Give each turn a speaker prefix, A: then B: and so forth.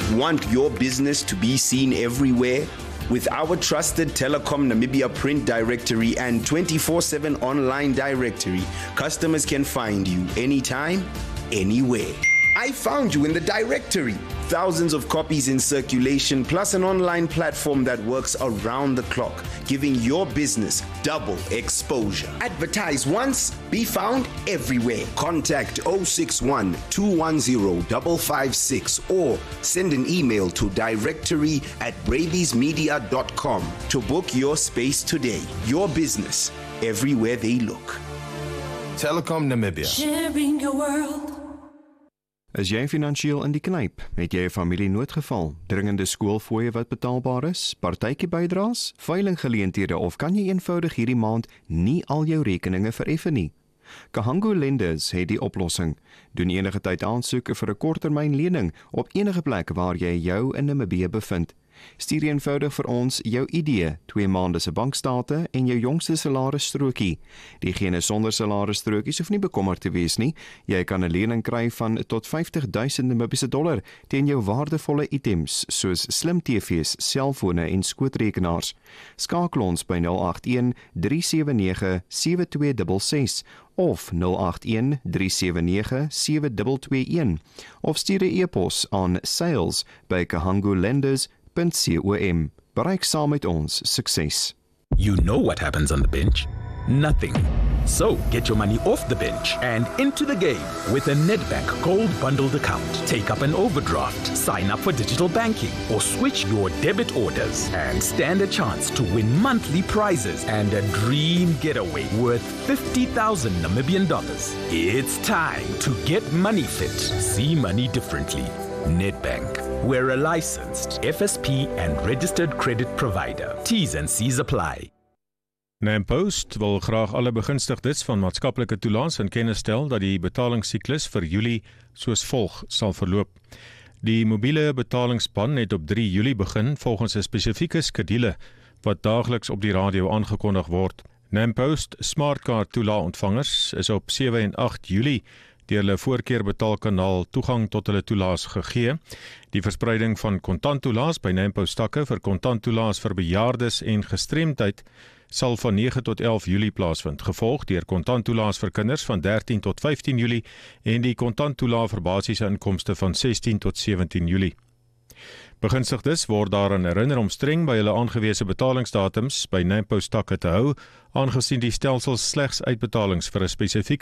A: Want your business to be seen everywhere? With our trusted Telecom Namibia print directory and 24/7 online directory, customers can find you anytime, anywhere. I found you in the directory. Thousands of copies in circulation, plus an online platform that works around the clock, giving your business double exposure. Advertise once, be found everywhere. Contact 061 210 556 or send an email to directory@braviesmedia.com to book your space today. Your business, everywhere they look.
B: Telecom Namibia.
C: Sharing your world.
D: Is jy finansiëel in die knyp? Het jy 'n familienoodgeval, dringende skoolfooie wat betaalbaar is, partytjie-bydraes, veilinggeleenthede of kan jy eenvoudig hierdie maand nie al jou rekeninge vereffen nie? Kahango Lenders het die oplossing. Doen enige tyd aansoek vir 'n korttermyn lening op enige plek waar jy jou in Namibië bevind. Stuur eenvoudig vir ons jou ID, 2 maande se bankstate en jou jongste salarisstrokie. Diegene sonder salarisstrokies hoef nie bekommerd te wees nie. Jy kan 'n lening kry van tot 50,000 Namibiese dollar teen jou waardevolle items soos slim TV's, selfone en skootrekenaars. Skakel ons by 081 379 7266 of 081 379 7221 of stuur 'n e-pos aan sales@kahangolenders.com. Bereik saam met ons sukses.
E: You know what happens on the bench? Nothing. So get your money off the bench and into the game with a Nedbank Gold Bundled account. Take up an overdraft, sign up for digital banking, or switch your debit orders and stand a chance to win monthly prizes and a dream getaway worth 50,000 Namibian dollars. It's time to get money fit. See money differently. Nedbank. We're a licensed FSP and registered credit provider. T's and C's apply.
F: NamPost wil graag alle begunstigdes van maatskaplike toelaas in kennis stel dat die betalingssiklus vir Julie soos volg sal verloop. Die mobiele betalingsplan het op 3 Julie begin volgens 'n spesifieke skedule wat daagliks op die radio aangekondig word. NamPost smartcard toelaontvangers is op 7 en 8 Julie deur hulle voorkeurbetaalkanaal toegang tot hulle toelaas gegee. Die verspreiding van kontanttoelaas by NamPost takke vir kontanttoelaas vir bejaardes en gestremdheid sal van 9 tot 11 Julie plaasvind, gevolg deur kontanttoelaas vir kinders van 13 tot 15 Julie en die kontanttoelaas vir basiese inkomste van 16 tot 17 Julie. Begunstigdes word daaraan herinner om streng by hulle aangewese betalingsdatums by NamPost takke te hou, aangesien die stelsel slegs uitbetalings vir 'n spesifieke